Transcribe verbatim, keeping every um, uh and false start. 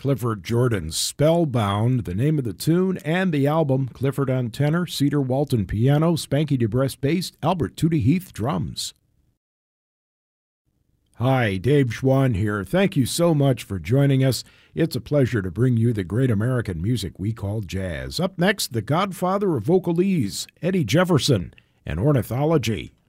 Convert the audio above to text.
Clifford Jordan's Spellbound, the name of the tune and the album. Clifford on tenor, Cedar Walton piano, Spanky DeBrest bass, Albert Tootie Heath drums. Hi, Dave Schwann here. Thank you so much for joining us. It's a pleasure to bring you the great American music we call jazz. Up next, the godfather of vocalese, Eddie Jefferson, and ornithology.